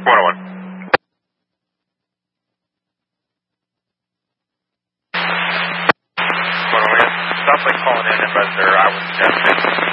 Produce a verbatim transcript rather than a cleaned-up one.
one oh one. one oh one, stop by calling in and register. I was